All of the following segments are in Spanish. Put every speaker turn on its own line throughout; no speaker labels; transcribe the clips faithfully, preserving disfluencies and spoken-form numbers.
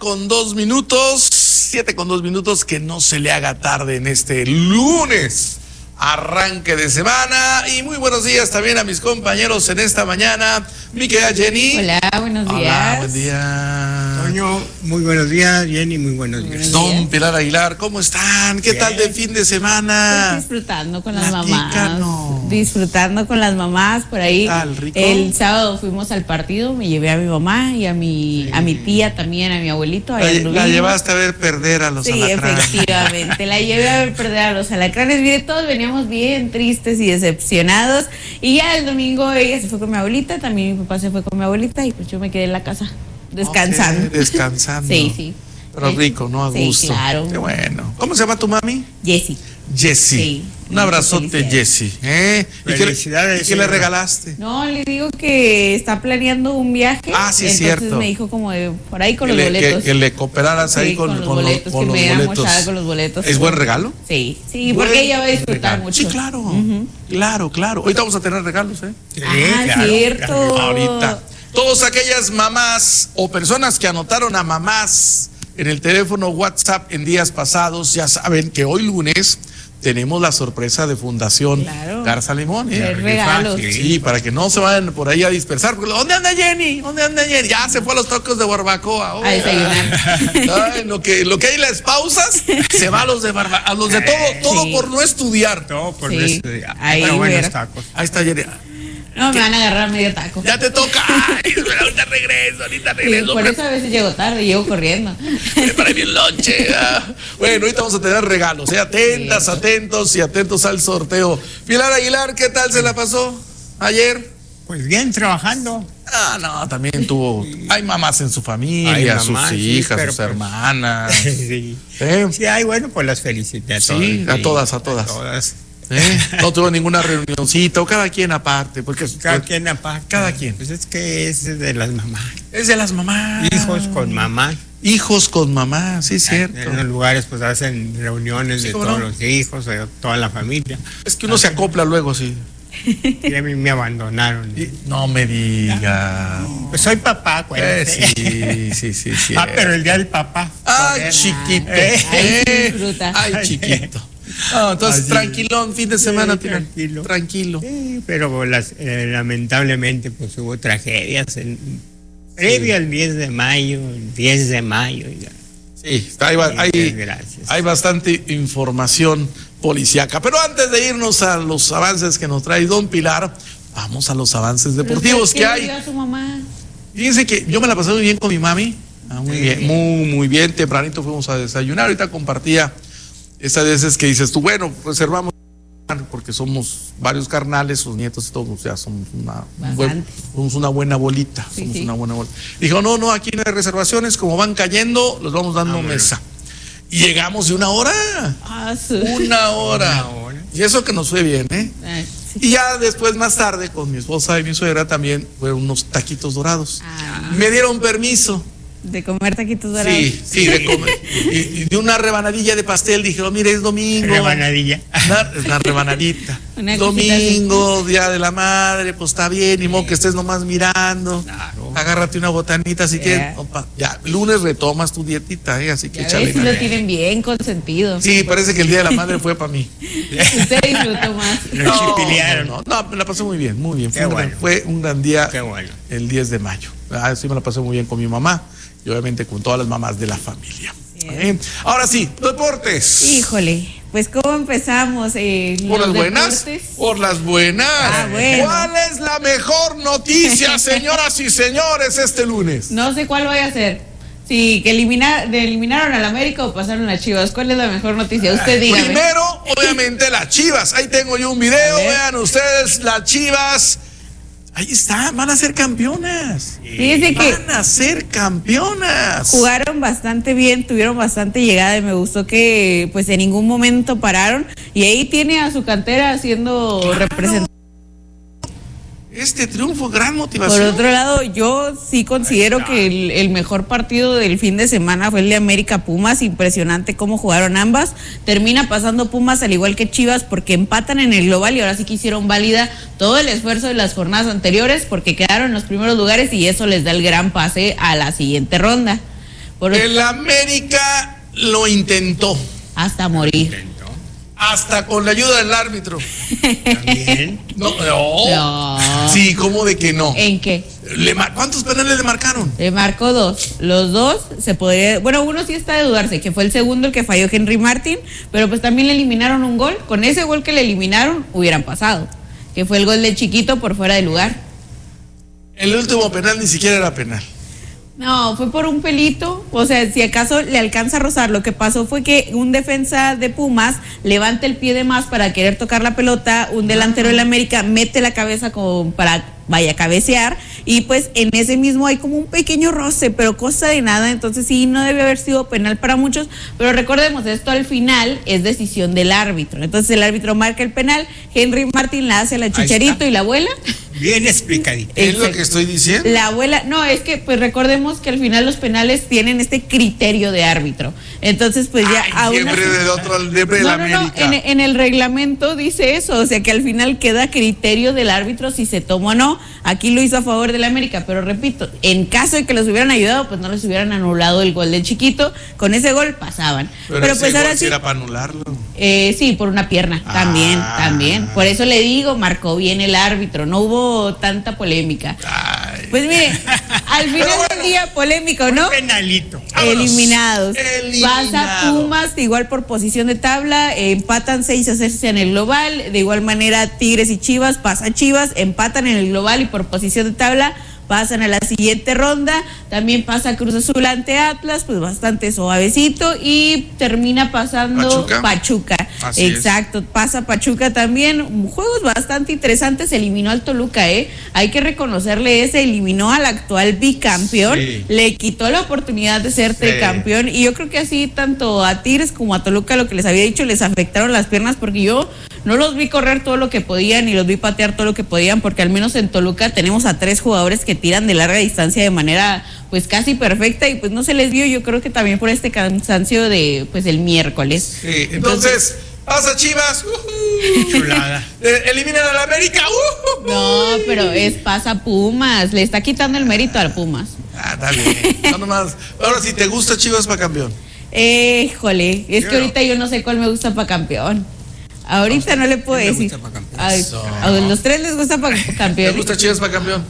con dos minutos, siete con dos minutos, que no se le haga tarde en este lunes, arranque de semana. Y muy buenos días también a mis compañeros en esta mañana. Mi querida Jenny.
Hola, buenos días.
Hola, buen día.
Toño, muy buenos días. Jenny, muy buenos días.
Don Pilar Aguilar, ¿cómo están? ¿Qué
Bien.
tal de fin de semana?
Pues disfrutando con las
Platícanos.
mamás. Disfrutando con las mamás por ahí.
¿Qué tal, rico?
El sábado fuimos al partido, me llevé a mi mamá y a mi, sí. a mi tía también, a mi abuelito.
La, la llevaste a ver perder a los
sí,
alacranes.
Sí, efectivamente, la llevé a ver perder a los alacranes. Mire, todos veníamos bien tristes y decepcionados. Y ya el domingo ella se fue con mi abuelita, también mi papá se fue con mi abuelita y pues yo me quedé en la casa descansando.
Okay, descansando.
Sí, sí.
Pero rico, ¿no? A
sí,
gusto.
Claro.
Qué bueno. ¿Cómo se llama tu mami?
Jessie.
Jessie. Sí. Un abrazote, Jessie. ¿Eh? ¿Y qué, ¿Y qué le regalaste?
No, le digo que está planeando un viaje.
Ah, sí,
entonces
cierto.
Entonces me dijo como de por ahí con
que
los
le,
boletos.
Que, que le cooperaras ahí
sí,
con,
con los
con
boletos.
Los, con
que
los
me diera
boletos.
mochada con los boletos.
¿Es buen regalo?
Sí, sí,
buen
porque ella va a disfrutar
regalo.
mucho.
Sí, claro. Uh-huh. Claro, claro. Ahorita vamos a tener regalos, ¿eh?
Sí, ah, claro, cierto.
Claro. Ahorita. Todas aquellas mamás o personas que anotaron a mamás en el teléfono WhatsApp en días pasados, ya saben que hoy lunes tenemos la sorpresa de Fundación
claro.
Garza Limón. ¿eh?
Regalos.
Sí, para que no se vayan por ahí a dispersar. Porque, ¿dónde anda Jenny? ¿Dónde anda Jenny? Ya se fue a los tacos de barbacoa. Oh,
a desayunar.
Ay, lo que, lo que hay en las pausas, se va a los de barbacoa. A los de todo, todo
sí.
por no estudiar.
Todo por
sí.
no estudiar.
Ahí,
Pero buenos tacos.
Ahí está Jenny.
No, me van a agarrar medio taco.
Ya te toca. Ay, ahorita regreso, ahorita regreso.
Sí, por eso a veces llego tarde, llego corriendo.
Para mi lonche. Bueno, ahorita vamos a tener regalos. ¿eh? Atentas, sí. atentos y atentos al sorteo. Pilar Aguilar, ¿qué tal se la pasó ayer?
Pues bien, trabajando.
Ah, no, también tuvo. Hay mamás en su familia, hay mamás, sus hijas, sí, sus pues, hermanas.
Sí. ¿Eh? Sí, hay, bueno, pues las felicité a todas.
Sí, a todas, a todas.
A todas.
¿Eh? No tuvo ninguna reunioncita, o cada quien aparte, porque
cada
pues,
quien aparte.
Cada quien.
Pues es que es de las mamás.
Es de las mamás.
Hijos con mamá.
Hijos con mamá, sí, cierto.
En los lugares pues hacen reuniones sí, de todos no? los hijos, de toda la familia.
Es que uno Así. se acopla luego, sí.
Y a mí me abandonaron.
Y, no me diga.
No, pues soy papá, acuérdate.
Eh, sí, sí, sí, sí.
Ah, pero el día del papá.
Ay, Joder. chiquito. Eh,
eh,
Ay, chiquito. No, entonces, Así, tranquilón, fin de semana,
sí, tranquilo.
Tranquilo.
Sí, pero las, eh, lamentablemente, pues hubo tragedias en, sí. previo al diez de mayo, el diez de mayo. Ya.
Sí, hay, hay, hay bastante información policíaca. Pero antes de irnos a los avances que nos trae Don Pilar, vamos a los avances deportivos que hay.
A su mamá?
Fíjense que yo me la pasé muy bien con mi mami. Ah, muy sí. bien, muy, muy bien. Tempranito fuimos a desayunar. Ahorita compartía esas veces que dices tú, bueno, reservamos porque somos varios carnales, sus nietos y todos, o sea, somos una, un buen, somos una buena bolita. Sí, somos sí. una buena bolita. Dijo, no, no, aquí no hay reservaciones, como van cayendo, los vamos dando ah, mesa. Y llegamos de una hora.
Ah, sí.
Una hora. Una hora. Y eso que nos fue bien, ¿eh? Ay, sí. Y ya después, más tarde, con mi esposa y mi suegra también, fueron unos taquitos dorados. Ah. Me dieron permiso.
De comer taquitos dorados.
Sí, sí, de comer. Y, y de una rebanadilla de pastel, dije, oh, mire, es domingo.
Rebanadilla.
Una, una rebanadita. Una domingo, Día de la Madre, pues está bien, ni modo que estés nomás mirando. Claro. Agárrate una botanita si yeah. quieres. Opa, ya, lunes retomas tu dietita, ¿eh? Así que
ya
échale.
Ves, si lo tienen bien consentido.
Sí, parece que el Día de la Madre fue para mí.
Usted disfrutó más.
Lo no, chipilearon.
No, no, no, me la pasé muy bien, muy bien. Fue,
bueno.
un, fue un gran día.
Qué bueno.
El diez de mayo. Ah, sí, me la pasé muy bien con mi mamá. Y obviamente con todas las mamás de la familia. ¿Eh? Ahora sí, deportes.
Híjole, pues ¿cómo empezamos? Eh,
¿Por las buenas? Por las buenas.
Ah, bueno.
¿Cuál es la mejor noticia, señoras y señores, este lunes?
No sé cuál vaya a ser. Si que eliminar, de eliminaron al América o pasaron a Chivas. ¿Cuál es la mejor noticia? Usted dígame.
Primero, obviamente, las Chivas. Ahí tengo yo un video. Vean ustedes, las Chivas. Ahí está, van a ser campeonas.
Fíjense que
van a ser campeonas.
Jugaron bastante bien, tuvieron bastante llegada y me gustó que pues en ningún momento pararon. Y ahí tiene a su cantera siendo claro. representante.
Este triunfo, gran motivación.
Por otro lado, yo sí considero que el, el mejor partido del fin de semana fue el de América Pumas. Impresionante cómo jugaron ambas. Termina pasando Pumas al igual que Chivas porque empatan en el global y ahora sí que hicieron válida todo el esfuerzo de las jornadas anteriores porque quedaron en los primeros lugares y eso les da el gran pase a la siguiente ronda. Por...
El América lo intentó.
Hasta morir.
Intentó.
Hasta con la ayuda del árbitro.
También.
No, no.
No.
Sí, ¿cómo de que no?
¿En qué?
Le mar- ¿Cuántos penales le marcaron?
Le marcó dos. Los dos se podría. Bueno, uno sí está de dudarse, que fue el segundo el que falló Henry Martin, pero pues también le eliminaron un gol. Con ese gol que le eliminaron, hubieran pasado. Que fue el gol de Chiquito por fuera de lugar.
El último penal ni siquiera era penal.
No, fue por un pelito, o sea, si acaso le alcanza a rozar. Lo que pasó fue que un defensa de Pumas levanta el pie de más para querer tocar la pelota, un delantero del América mete la cabeza como para vaya a cabecear, y pues en ese mismo hay como un pequeño roce, pero cosa de nada. Entonces sí, no debe haber sido penal para muchos, pero recordemos, esto al final es decisión del árbitro. Entonces el árbitro marca el penal, Henry Martin la hace a la Chicharito y la abuela.
Bien explicadito.
Es lo que estoy diciendo.
La abuela, no, es que pues recordemos que al final los penales tienen este criterio de árbitro. Entonces pues ya
Ay,
aún
siempre
así-
del otro, siempre de
no,
la
no, no,
América.
en, en el reglamento dice eso, o sea que al final queda criterio del árbitro si se tomó o no. Aquí lo hizo a favor del América, pero repito, en caso de que los hubieran ayudado, pues no les hubieran anulado el gol de Chiquito. Con ese gol pasaban.
Pero,
Pero,
ese
pues
gol
ahora
sí
sí.
era para anularlo.
Eh, sí, por una pierna,
Ah.
también, también. Por eso le digo, marcó bien el árbitro, no hubo tanta polémica.
Ay.
Pues mire, al final
Pero
del día, polémico, ¿no?
Penalito.
Vámonos.
Eliminados.
Eliminado.
Pasa Pumas, igual por posición de tabla, eh, empatan seis a seis en el global. De igual manera, Tigres y Chivas, pasa Chivas, empatan en el global y por posición de tabla pasan a la siguiente ronda. También pasa Cruz Azul ante Atlas, pues bastante suavecito, y termina pasando
Pachuca.
Pachuca.
Así es.
Exacto, pasa Pachuca también. Juegos bastante interesantes. Eliminó al Toluca, ¿eh? Hay que reconocerle ese, eliminó al actual bicampeón,
Sí.
le quitó la oportunidad de ser
Sí.
tricampeón, y yo creo que así tanto a Tigres como a Toluca, lo que les había dicho, les afectaron las piernas, porque yo no los vi correr todo lo que podían y los vi patear todo lo que podían, porque al menos en Toluca tenemos a tres jugadores que tiran de larga distancia de manera pues casi perfecta, y pues no se les vio. Yo creo que también por este cansancio de pues el miércoles.
Sí, entonces, pasa Chivas. ujú.
Chulada.
Eh, eliminan a la América. ujú.
No, pero es pasa Pumas, le está quitando el mérito a Pumas.
Ah, está bien. No nomás. Ahora, si te gusta Chivas para campeón.
Eh, híjole, es
Yo
que
no.
ahorita yo no sé cuál me gusta para campeón. Ahorita no le puedo
¿Quién me
decir.
gusta pa' campeón?
Ay,
Eso.
a los tres les gusta para
¿Te
campeón.
gusta Chivas para campeón?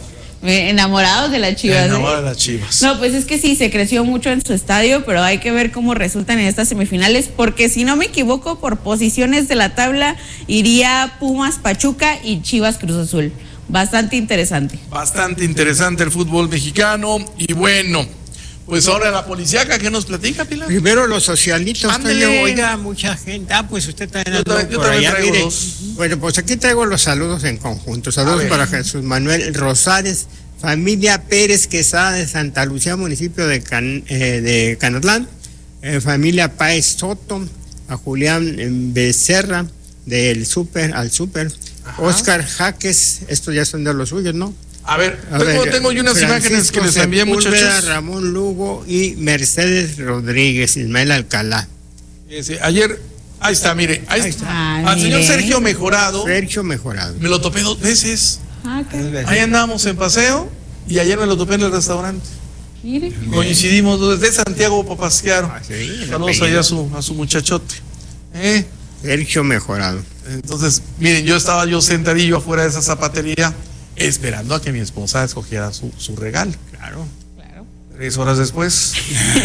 Eh, Enamorados de la Chivas.
Enamora
¿eh?
de las Chivas.
No, pues es que sí, se creció mucho en su estadio, pero hay que ver cómo resultan en estas semifinales, porque si no me equivoco, por posiciones de la tabla, iría Pumas, Pachuca y Chivas Cruz Azul. Bastante interesante.
Bastante interesante el fútbol mexicano. Y bueno, pues ahora la policíaca, ¿qué nos platica, Pilar?
Primero los socialitos,
Ándele.
Toño. Oiga, mucha gente. Ah, pues usted también
Yo
andó
también- yo
por
también
allá,
traigo
mire.
dos.
Bueno, pues aquí traigo los saludos en conjunto.
A
Saludos
ver.
para Jesús Manuel Rosales, familia Pérez Quesada de Santa Lucía, municipio de, Can, eh, de Canatlán, eh, familia Páez Soto, a Julián eh, Becerra, del Super al Super,
Ajá.
Oscar Jaques, estos ya son de los suyos, ¿no?
A ver,
A
tengo,
ver,
tengo yo unas
Francisco
imágenes que les envié,
Sepúlveda,
muchachos.
Ramón Lugo y Mercedes Rodríguez, Ismael Alcalá.
Ese, ayer, ahí está, mire, ahí
Ahí
está.
está.
Al señor
Mire.
Sergio Mejorado,
Sergio Mejorado.
me lo topé dos veces.
Ah, qué-
Ahí andábamos en paseo y ayer me lo topé en el restaurante.
mire.
Coincidimos desde Santiago Papasquiaro.
Ah, sí, el
Saludos
apellido.
allá a su, a su muchachote. ¿Eh?
Sergio Mejorado.
Entonces, miren, yo estaba yo sentadillo afuera de esa zapatería esperando a que mi esposa escogiera su, su regalo.
Claro.
Claro.
Tres horas después.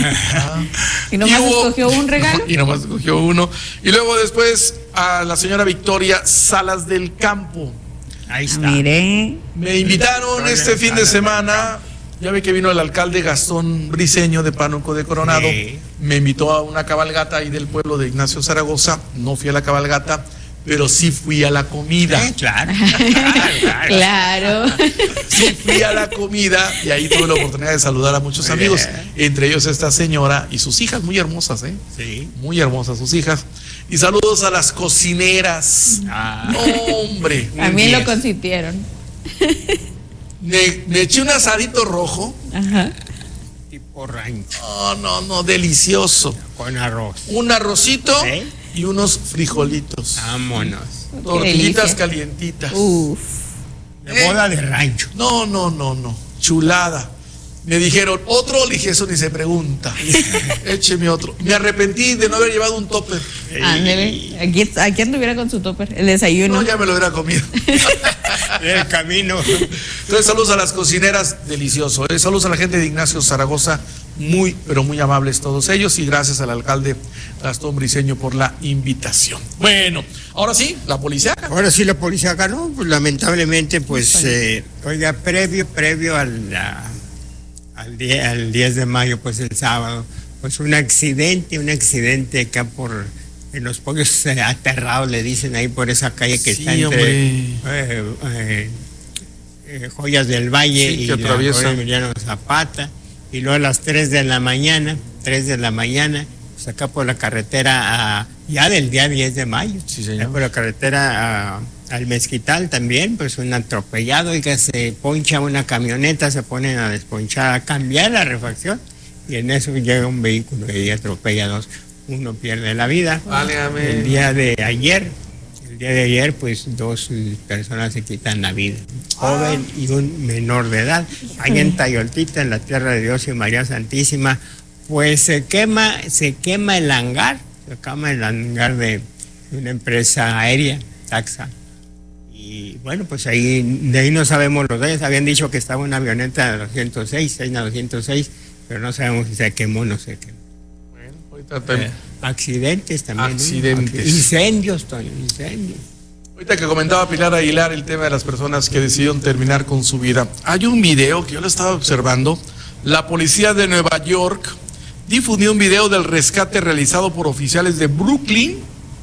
ah,
¿Y nomás
hubo-
escogió un regalo?
Y nomás escogió uno. Y luego después a la señora Victoria Salas del Campo.
Ahí
Ah,
está.
mire.
Me invitaron
Victoria
este fin de
Salas del
semana. Ya ve que vino el alcalde Gastón Briceño de Pánuco de Coronado.
Sí.
Me invitó a una cabalgata ahí del pueblo de Ignacio Zaragoza. No fui a la cabalgata, pero sí fui a la comida.
Eh, claro. Claro, claro.
Claro.
Sí fui a la comida y ahí tuve la oportunidad de saludar a muchos
Muy
amigos,
bien.
entre ellos esta señora y sus hijas, muy hermosas, ¿eh?
Sí.
Muy hermosas sus hijas. Y saludos a las cocineras.
Ah.
No, hombre.
También lo
bien.
consintieron.
Me, me eché un asadito rojo.
Ajá.
Tipo rancho.
No, no, no, delicioso.
Con arroz.
Un arrocito
¿Eh?
y unos frijolitos.
Vámonos.
Tortillitas
delicia.
calientitas.
Uf.
De boda de rancho.
No, no, no, no. Chulada. Me dijeron, ¿otro? Le dije, eso ni se pregunta. Écheme otro. Me arrepentí de no haber llevado un topper.
Ándele, aquí, aquí anduviera con su topper, el desayuno.
No, ya me lo hubiera comido.
El camino.
Entonces, saludos a las cocineras, delicioso. ¿eh? Saludos a la gente de Ignacio Zaragoza, muy, pero muy amables todos ellos. Y gracias al alcalde Gastón Briceño por la invitación. Bueno, ahora sí, la policía.
Ahora sí, la policía ganó. Pues, lamentablemente, pues, eh, oiga, previo, previo a la... Al, día, al diez de mayo, pues el sábado, pues un accidente, un accidente acá por, en los pollos eh, aterrados, le dicen ahí por esa calle que
Sí,
está entre
hombre.
eh, eh, eh, Joyas del Valle
Sí,
y
que
la
atraviesa.
Joya Emiliano Zapata, y luego a las tres de la mañana, tres de la mañana, pues acá por la carretera, a, ya del día diez de mayo,
Sí, señor.
ya por la carretera a, al Mezquital también, pues un atropellado y que se poncha una camioneta, se ponen a desponchar, a cambiar la refacción y en eso llega un vehículo y atropella a dos, uno pierde la vida.
Válgame.
El día de ayer, el día de ayer pues dos personas se quitan la vida, un joven y un menor de edad, allá en Tayoltita, en la Tierra de Dios y María Santísima, pues se quema, se quema el hangar, se quema el hangar de una empresa aérea, Taxa. Y bueno, pues ahí, de ahí no sabemos los detalles. Habían dicho que estaba una avioneta de doscientos seis, Cessna doscientos seis, pero no sabemos si se quemó o no se quemó.
Bueno, ahorita, te-
Eh, accidentes también. ¿no?
Accidentes.
Incendios, Toño, incendios.
ahorita que comentaba Pilar Aguilar el tema de las personas que decidieron terminar con su vida. Hay un video que yo lo estaba observando. La policía de Nueva York difundió un video del rescate realizado por oficiales de Brooklyn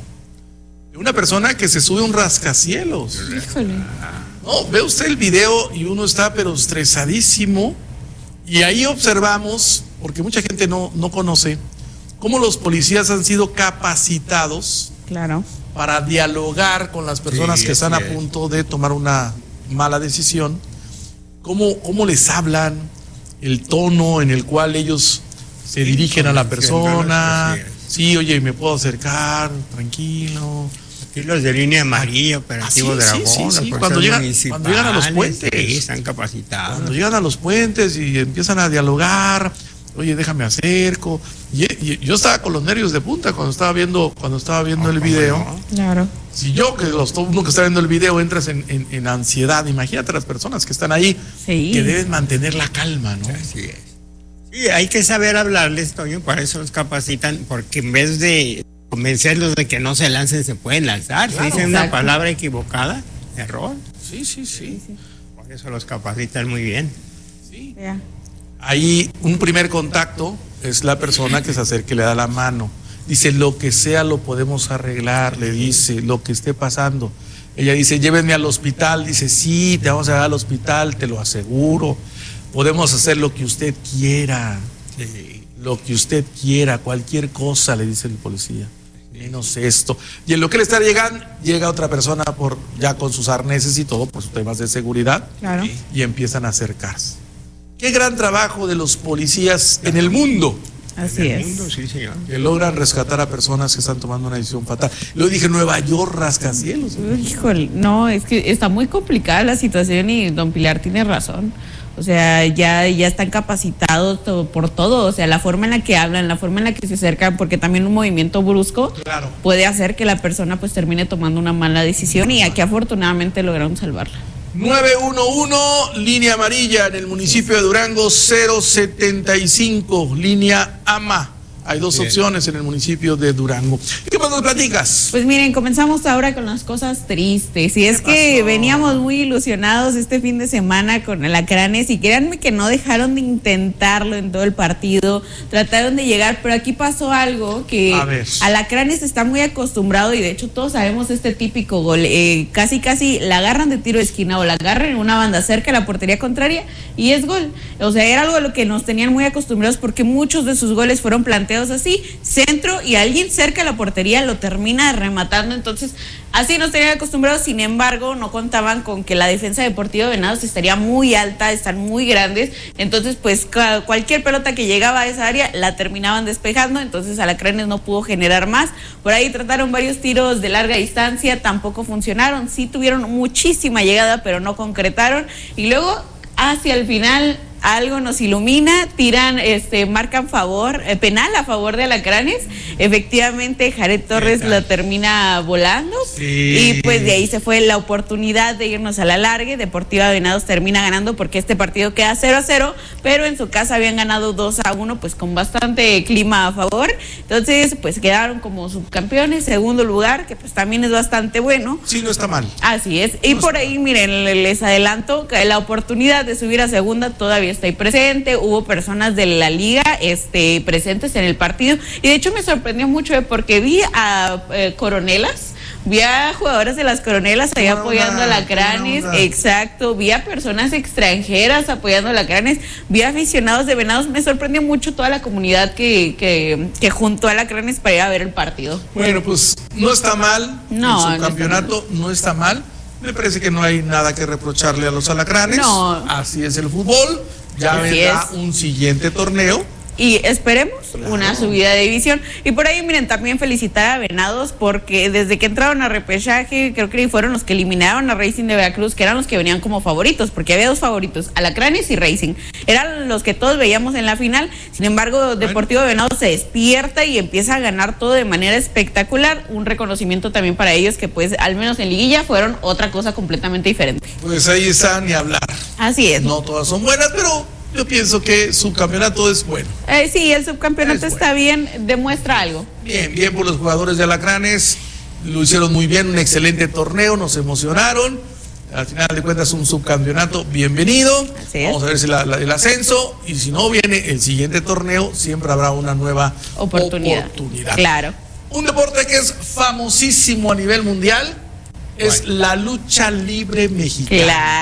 de una persona que se sube a un rascacielos.
Híjole.
No, ve usted el video y uno está pero estresadísimo. Y ahí observamos, porque mucha gente no, no conoce, cómo los policías han sido capacitados
Claro.
para dialogar con las personas
Sí,
que están a
así es.
punto de tomar una mala decisión. Cómo, cómo les hablan, el tono en el cual ellos se dirigen a la persona.
Así es.
Sí, oye, me puedo acercar, tranquilo.
Aquí los de línea amarilla, operativo
Ah, sí,
Dragón,
sí, sí,
las
sí,
fuerzas
cuando llegan-
municipales,
cuando llegan a los puentes.
sí, están capacitados.
Cuando llegan a los puentes y empiezan a dialogar, oye, déjame acerco. Y, y yo estaba con los nervios de punta cuando estaba viendo, cuando estaba viendo el
¿Cómo
video.
no?
Claro.
Si yo, que los, todo uno que está viendo el video, entras en, en, en ansiedad, imagínate a las personas que están ahí,
Sí.
que deben mantener la calma, ¿no?
Así es. Sí, hay que saber hablarles, Toño, para eso los capacitan, porque en vez de convencerlos de que no se lancen, se pueden lanzar.
Claro,
si dicen una
exacto.
palabra equivocada, error.
Sí, sí, sí.
Por eso los capacitan muy bien.
sí.
Ya.
Ahí un primer contacto es la persona que se acerca y le da la mano. Dice, lo que sea lo podemos arreglar, le dice, lo que esté pasando. Ella dice, llévenme al hospital. Dice, sí, te vamos a llevar al hospital, te lo aseguro. Podemos hacer lo que usted quiera. Lo que usted quiera, cualquier cosa, le dice el policía. Menos esto. Y en lo que le está llegando, llega otra persona por ya con sus arneses y todo, por sus temas de seguridad,
Claro.
y empiezan a acercarse. Qué gran trabajo de los policías en el mundo,
Así
En el
es.
mundo, sí, señor.
que logran rescatar a personas que están tomando una decisión fatal. Lo dije, Nueva York, rascacielos.
Híjole, no, es que está muy complicada la situación y don Pilar tiene razón. O sea, ya, ya están capacitados to- por todo, o sea, la forma en la que hablan, la forma en la que se acercan, porque también un movimiento brusco
Claro.
puede hacer que la persona pues termine tomando una mala decisión y aquí afortunadamente lograron salvarla.
nueve uno uno, línea amarilla en el municipio de Durango, cero setenta y cinco, línea A M A. Hay dos
Bien.
opciones en el municipio de Durango. ¿Qué más nos platicas?
Pues miren, comenzamos ahora con las cosas tristes. Y es que
pasó?
veníamos muy ilusionados este fin de semana con Alacranes y créanme que no dejaron de intentarlo en todo el partido. Trataron de llegar, pero aquí pasó algo que
A ver.
Alacranes está muy acostumbrado y de hecho todos sabemos este típico gol. Eh, casi casi la agarran de tiro de esquina o la agarran en una banda cerca de la portería contraria y es gol. O sea, era algo a lo que nos tenían muy acostumbrados porque muchos de sus goles fueron planteados así, centro y alguien cerca de la portería lo termina rematando, entonces así nos tenían acostumbrados. Sin embargo, no contaban con que la defensa deportiva de Venados estaría muy alta, están muy grandes, entonces pues ca- cualquier pelota que llegaba a esa área la terminaban despejando, entonces Alacranes no pudo generar más. Por ahí trataron varios tiros de larga distancia, tampoco funcionaron, sí tuvieron muchísima llegada pero no concretaron y luego hacia el final algo nos ilumina, tiran, este, marcan favor, eh, penal a favor de Alacranes. Efectivamente, Jared Torres lo termina volando.
Sí.
Y pues de ahí se fue la oportunidad de irnos a la largue. Deportiva Venados termina ganando porque este partido queda cero a cero, pero en su casa habían ganado dos a uno, pues con bastante clima a favor. Entonces, pues quedaron como subcampeones, segundo lugar, que pues también es bastante bueno.
Sí, no está mal.
Así es. Y
No
por ahí, miren, les adelanto que la oportunidad de subir a segunda todavía está ahí presente. Hubo personas de la liga este, presentes en el partido. Y de hecho me sorprendió mucho, eh, porque vi a eh, Coronelas. Vi a jugadores de las Coronelas ahí
Buena
apoyando
onda,
a Alacranes,
buena onda.
exacto, vi a personas extranjeras apoyando a Alacranes, vi a aficionados de Venados. Me sorprendió mucho toda la comunidad que, que, que juntó a Alacranes para ir a ver el partido.
Bueno, pues no está mal.
No,
en su
no
campeonato no está mal. Me parece que no hay nada que reprocharle a los Alacranes.
No.
Así es el fútbol. Ya
Así
vendrá
es.
un siguiente torneo.
Y esperemos
Claro.
una subida de división. Y por ahí, miren, también felicitar a Venados porque desde que entraron a repechaje, creo que fueron los que eliminaron a Racing de Veracruz, que eran los que venían como favoritos, porque había dos favoritos, Alacranes y Racing. Eran los que todos veíamos en la final. Sin embargo, Deportivo Venados se despierta y empieza a ganar todo de manera espectacular. Un reconocimiento también para ellos que, pues, al menos en liguilla fueron otra cosa completamente diferente.
Pues ahí está, ni hablar.
Así es.
No todas son buenas, pero yo pienso que su campeonato es bueno.
Eh, sí, el subcampeonato
Es
está bien, demuestra algo.
Bien, bien por los jugadores de Alacranes. Lo hicieron muy bien, un excelente torneo, nos emocionaron. Al final de cuentas, un subcampeonato bienvenido.
Así es.
Vamos a ver si la- la- el ascenso. Y si no viene el siguiente torneo, siempre habrá una nueva
Oportunidad.
oportunidad.
Claro.
Un deporte que es famosísimo a nivel mundial es la lucha libre mexicana.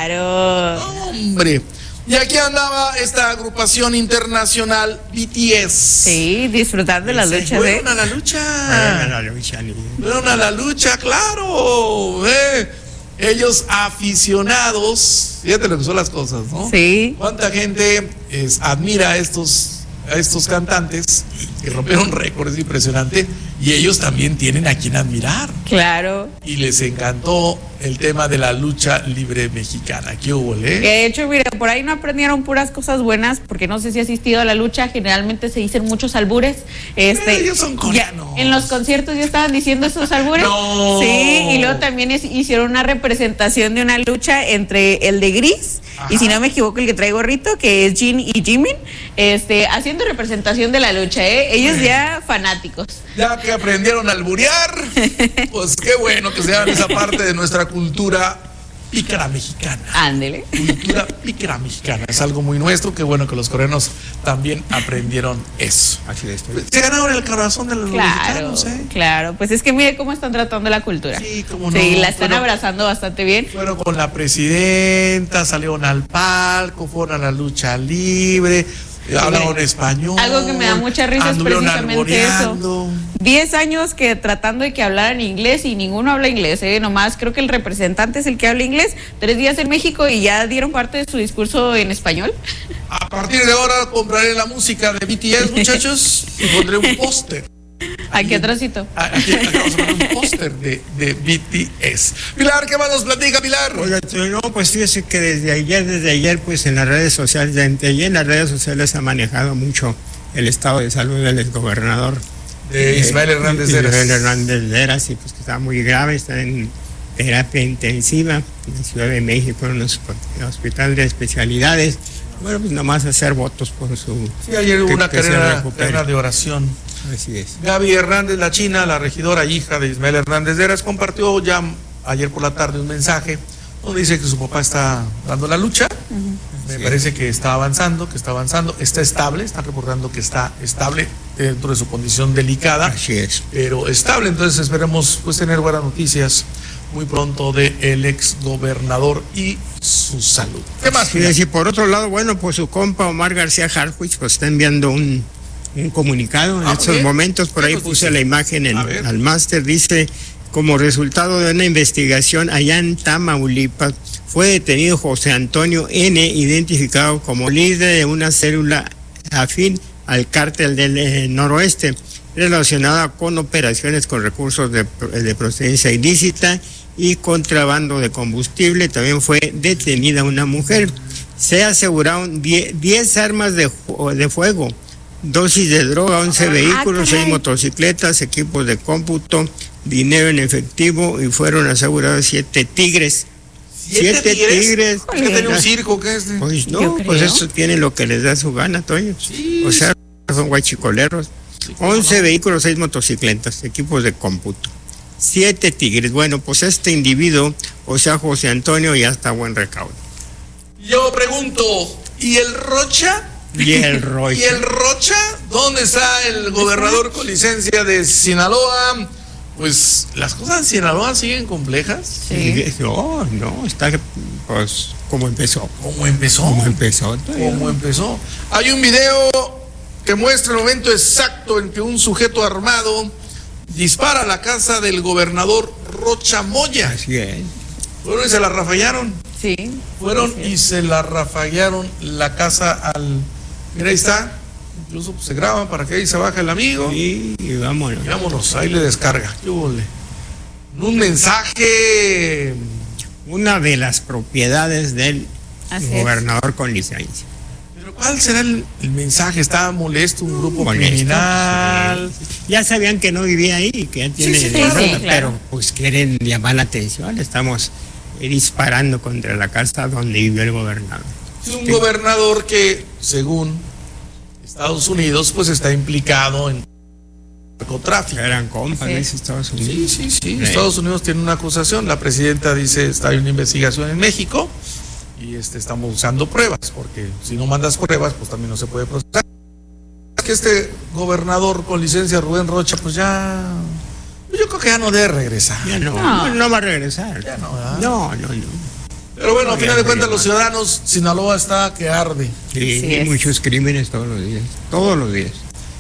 Claro.
Hombre. Y aquí andaba esta agrupación internacional B T S.
Sí, disfrutar de la
Se
lucha,
fueron
¿eh?
a la lucha.
Vayan a la lucha libre.
Fueron a la lucha, claro. eh. Ellos aficionados, fíjate lo que son las cosas, ¿no?
Sí.
¿Cuánta gente es, admira a estos, a estos cantantes que rompieron récords? Impresionante. Y ellos también tienen a quien admirar.
Claro.
Y les encantó el tema de la lucha libre mexicana. ¿Qué hubo, eh?
De hecho, mira, por ahí no aprendieron puras cosas buenas, porque no sé si has asistido a la lucha, generalmente se dicen muchos albures. Este,
Eh, ellos son coreanos.
ya, en los conciertos ya estaban diciendo esos albures.
No.
Sí, y luego también es- hicieron una representación de una lucha entre el de Gris,
Ajá.
y si no me equivoco, el que trae gorrito, que es Jin y Jimin, este, haciendo representación de la lucha, ¿eh? Ellos ya fanáticos.
Ya que aprendieron a alburear, pues qué bueno que sean esa parte de nuestra cultura pícara mexicana.
Ándele.
Cultura pícara mexicana. Es algo muy nuestro. Qué bueno que los coreanos también aprendieron eso.
Así es.
Se ganaron el corazón de los
Claro,
mexicanos, ¿eh?
claro. Pues es que mire cómo están tratando la cultura.
Sí, cómo no.
Sí, la están
Fueron-
abrazando bastante bien.
Fueron con la presidenta, salieron al palco, fueron a la lucha libre, hablaron español.
Algo que me da mucha risa es
anduvieron
precisamente
alboreando.
eso. Diez años que tratando de que hablaran inglés y ninguno habla inglés, ¿eh? Nomás creo que el representante es el que habla inglés. Tres días en México y ya dieron parte de su discurso en español.
A partir de ahora compraré la música de B T S, muchachos, y pondré un póster.
Aquí atrásito.
Aquí, aquí vamos a poner un póster de, de B T S. Pilar, ¿qué más nos platica, Pilar?
Oiga, no, pues fíjese que desde ayer, desde ayer, pues en las redes sociales, desde ayer en las redes sociales se ha manejado mucho el estado de salud del exgobernador
De Ismael Hernández de
Ismael
Heras.
Hernández de Heras, y pues que está muy grave, está en terapia intensiva en la Ciudad de México, en un hosp- hospital de especialidades. Bueno, pues nomás hacer votos por su...
Sí, ayer hubo
que-
una
que se
carrera,
recupere.
carrera de oración.
Así es.
Gaby Hernández, la china, la regidora hija de Ismael Hernández de Heras, compartió ya ayer por la tarde un mensaje donde dice que su papá está dando la lucha. Me
Sí.
parece que está avanzando, que está avanzando, está estable, están reportando que está estable dentro de su condición delicada,
Así es.
pero estable. Entonces esperemos pues tener buenas noticias muy pronto de el ex gobernador y su salud. ¿Qué más?
Sí, y por otro lado, bueno, pues su compa Omar García Harfuch pues está enviando un, un comunicado en
Ah,
estos
bien.
momentos. Por
¿Qué
ahí
nos
puse
dice?
la imagen en,
A ver.
al máster. Dice: como resultado de una investigación allá en Tamaulipas, fue detenido José Antonio N., identificado como líder de una célula afín al cártel del eh, noroeste, relacionada con operaciones con recursos de, de procedencia ilícita y contrabando de combustible. También fue detenida una mujer. Se aseguraron diez armas de, de fuego, dosis de droga, once vehículos, seis motocicletas, equipos de cómputo, dinero en efectivo y fueron asegurados siete tigres.
¿Siete,
siete tigres?
tigres. ¿Es que tiene un circo? ¿Qué es?
Pues no, pues eso tiene lo que les da su gana, Toño.
Sí.
O sea, son guachicoleros.
Sí,
once
no.
vehículos, seis motocicletas, equipos de cómputo. Siete tigres. Bueno, pues este individuo, o sea, José Antonio, ya está a buen recaudo.
Yo pregunto, ¿y el Rocha?
Y el Rocha.
¿Y el Rocha? ¿Dónde está el gobernador con licencia de Sinaloa? Pues las cosas en Sinaloa siguen complejas.
Sí.
No, no, está pues como empezó.
¿Cómo empezó?
Como empezó. Todavía.
¿Cómo empezó? Hay un video que muestra el momento exacto en que un sujeto armado dispara a la casa del gobernador Rocha Moya.
Así es.
Fueron y se la rafallaron.
Sí.
Fueron
sí.
y se la rafallaron la casa al... Mira, ahí está. Incluso pues, se graban para que ahí se baje el amigo.
Sí, y vámonos.
Y vámonos, ahí le descarga. ¿Qué huele? Un mensaje...
Una de las propiedades del
Así
gobernador es. Con licencia.
¿Pero cuál será el, el mensaje? ¿Está molesto un grupo
Molesto,
criminal?
sí. Ya sabían que no vivía ahí, que ya tiene...
sí, sí,
pero
sí, claro.
pues quieren llamar la atención. Estamos disparando contra la casa donde vivió el gobernador.
Es un
Sí.
gobernador que, según Estados Unidos, pues está implicado en narcotráfico.
Eran compas,
Sí.
dice Estados
Sí,
Unidos.
sí, sí.
Sí.
Estados Unidos tiene una acusación. La presidenta dice está hay una investigación en México y este estamos usando pruebas, porque si no mandas pruebas, pues también no se puede procesar. Que este gobernador con licencia, Rubén Rocha, pues ya, yo creo que ya no debe regresar.
Ya no,
No.
no, no va a regresar.
Ya no, ¿verdad?
No, no, no.
Pero bueno, a
No,
final
ya
de cuentas,
no,
los
ya no.
ciudadanos, Sinaloa está que arde.
Sí,
Así
hay
es.
muchos crímenes todos los días. Todos los días.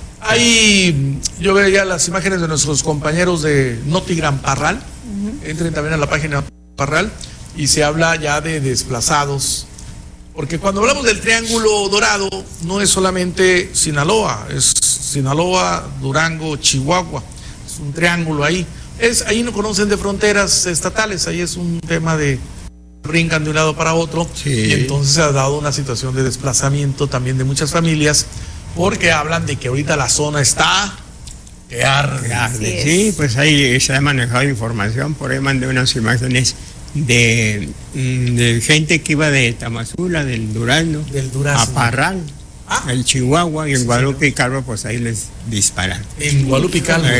Ahí yo veo ya las imágenes de nuestros compañeros de Notigram Parral. Entren también a la página Parral y se habla ya de desplazados. Porque cuando hablamos del Triángulo Dorado, no es solamente Sinaloa, es Sinaloa, Durango, Chihuahua. Es un triángulo ahí. Es, ahí no conocen de fronteras estatales, ahí es un tema de brincan de un lado para otro.
Sí.
Y entonces se ha dado una situación de desplazamiento también de muchas familias, porque hablan de que ahorita la zona está que arde.
Arde.
es.
Sí, pues ahí se ha manejado información. Por ahí mandé unas imágenes de, mm, de gente que iba de Tamazula, del Durazno,
Del Durazno.
a Parral,
Ah.
el Chihuahua y en Guadalupe y Calvo, pues ahí les disparan.
En Guadalupe y Calvo.
Eh,